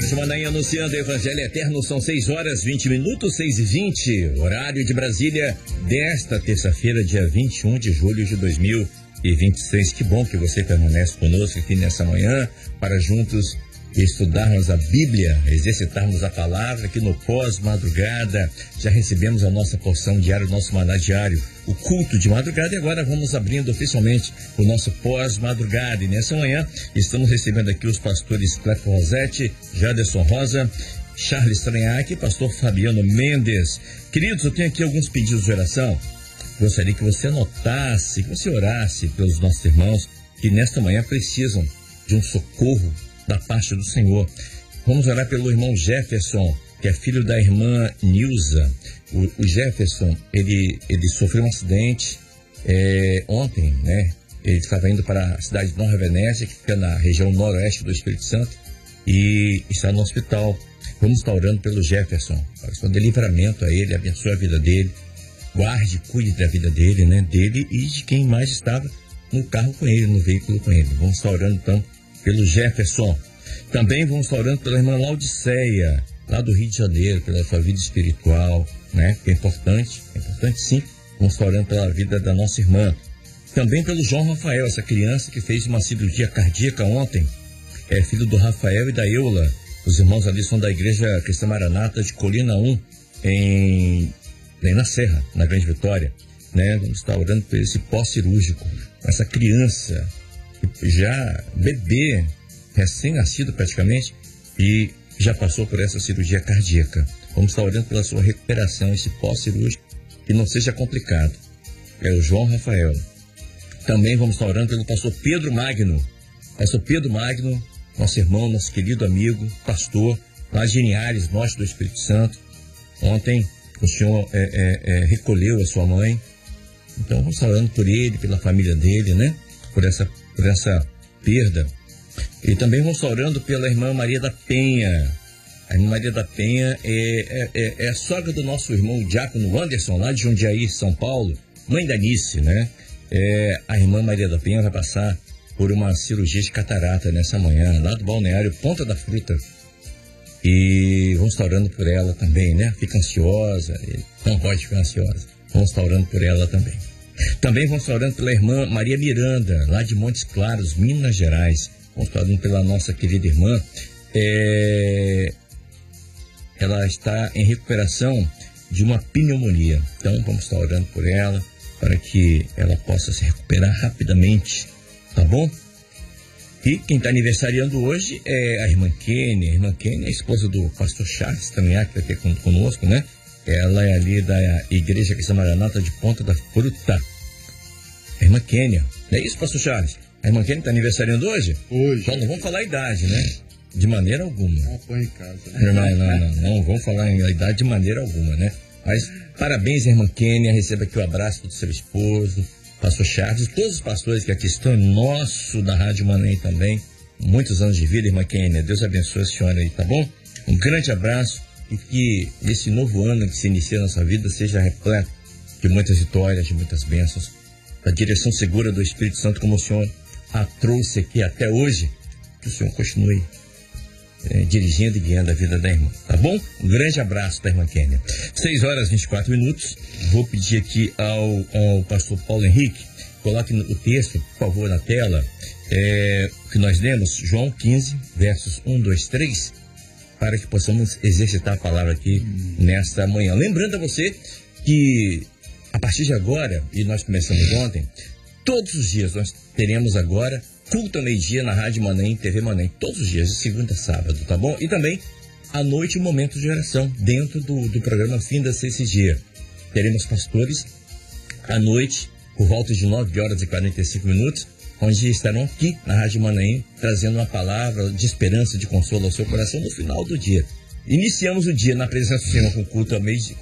Rádio Manaim anunciando o Evangelho Eterno, são 6 horas 20 minutos, 6h20, horário de Brasília, desta terça-feira, dia 21 de julho de 2026. Que bom que você permanece conosco aqui nessa manhã, para juntos estudarmos a Bíblia, exercitarmos a palavra aqui no pós-madrugada. Já recebemos a nossa porção diária, o nosso maná diário, o culto de madrugada, e agora vamos abrindo oficialmente o nosso pós-madrugada. E nessa manhã estamos recebendo aqui os pastores Cleto Rosetti, Jaderson Rosa, Charles Tranhac e pastor Fabiano Mendes. Queridos, eu tenho aqui alguns pedidos de oração. Gostaria que você anotasse, que você orasse pelos nossos irmãos que nesta manhã precisam de um socorro da parte do Senhor. Vamos orar pelo irmão Jefferson, que é filho da irmã Nilza. O Jefferson, ele sofreu um acidente ontem, né? Ele estava indo para a cidade de Nova Venécia, que fica na região noroeste do Espírito Santo, e está no hospital. Vamos estar orando pelo Jefferson. Oração de livramento a ele, abençoe a vida dele, guarde, cuide da vida dele, né? Dele e de quem mais estava no carro com ele, no veículo com ele. Vamos estar orando então pelo Jefferson. Também vamos estar orando pela irmã Laudiceia, lá do Rio de Janeiro, pela sua vida espiritual, né? Que é importante sim. Vamos estar orando pela vida da nossa irmã. Também pelo João Rafael, essa criança que fez uma cirurgia cardíaca ontem. É filho do Rafael e da Eula. Os irmãos ali são da Igreja Cristã Maranata de Colina 1, na Serra, na Grande Vitória, né? Vamos estar orando por esse pós-cirúrgico, essa criança, já bebê, recém-nascido praticamente, e já passou por essa cirurgia cardíaca. Vamos estar orando pela sua recuperação, esse pós-cirúrgico, que não seja complicado. É o João Rafael. Também vamos estar orando pelo pastor Pedro Magno. Pastor Pedro Magno, nosso irmão, nosso querido amigo, pastor, lá de Linhares, norte do Espírito Santo. Ontem o senhor recolheu a sua mãe. Então vamos estar orando por ele, pela família dele, né? Por essa perda. E também vamos orando pela irmã Maria da Penha. A irmã Maria da Penha é a sogra do nosso irmão o diácono Anderson, lá de Jundiaí, São Paulo, mãe da Nice, né? A irmã Maria da Penha vai passar por uma cirurgia de catarata nessa manhã, lá do balneário Ponta da Fruta. E vamos estar orando por ela também, né? Fica ansiosa, não pode ficar ansiosa. Vamos estar orando por ela também. Também vamos estar orando pela irmã Maria Miranda, lá de Montes Claros, Minas Gerais. Vamos estar orando pela nossa querida irmã. Ela está em recuperação de uma pneumonia. Então vamos estar orando por ela, para que ela possa se recuperar rapidamente, tá bom? E quem está aniversariando hoje é a irmã Kênia. A irmã Kênia é a esposa do pastor Charles também, que está aqui conosco, né? Ela é ali da Igreja Cristã Maranata de Ponta da Fruta. A irmã Kênia. É isso, pastor Charles? A irmã Kênia está aniversariando hoje? Hoje. Então não vamos falar a idade, né? De maneira alguma. Não põe em casa. Né? Não vamos falar a idade de maneira alguma, né? Mas parabéns, irmã Kênia. Receba aqui o abraço do seu esposo, pastor Charles, todos os pastores que aqui estão, nosso da Rádio Manaim também. Muitos anos de vida, irmã Kênia. Deus abençoe a senhora aí, tá bom? Um grande abraço. E que esse novo ano que se inicia na sua vida seja repleto de muitas vitórias, de muitas bênçãos, da direção segura do Espírito Santo, como o Senhor a trouxe aqui até hoje. Que o Senhor continue dirigindo e guiando a vida da irmã, tá bom? Um grande abraço da irmã Kênia. 6 horas e 24 minutos. Vou pedir aqui ao pastor Paulo Henrique, coloque o texto, por favor, na tela, que nós lemos, João 15, versos 1, 2, 3, para que possamos exercitar a palavra aqui nesta manhã. Lembrando a você que a partir de agora, e nós começamos ontem, todos os dias nós teremos agora culto ao meio-dia na Rádio Manaim, TV Manaim, todos os dias, de segunda a sábado, tá bom? E também, à noite, um momento de oração, dentro do programa Fim da CCG. Teremos pastores à noite, por volta de 9 horas e 45 minutos, onde estarão aqui na Rádio Manaim, trazendo uma palavra de esperança, de consolo ao seu coração no final do dia. Iniciamos o dia na presença do Senhor com culto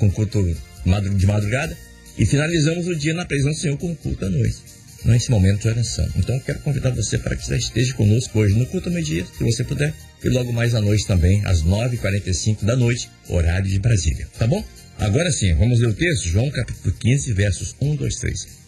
de madrugada, e finalizamos o dia na presença do Senhor com culto à noite, nesse momento de oração. Então eu quero convidar você para que você esteja conosco hoje no culto ao meio-dia, se você puder, e logo mais à noite também, às 9h45 da noite, horário de Brasília, tá bom? Agora sim, vamos ler o texto, João capítulo 15, versos 1, 2, 3.